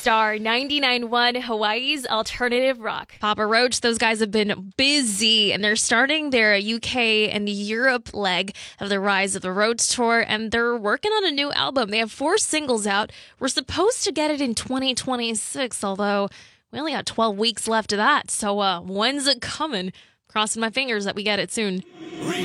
Star 99.1 Hawaii's alternative rock. Papa Roach, those guys have been busy, and they're starting their UK and Europe leg of the Rise of the Roach tour, and they're working on a new album. They have 4 singles out. We're supposed to get it in 2026, although we only got 12 weeks left of that. So when's it coming? Crossing my fingers that we get it soon.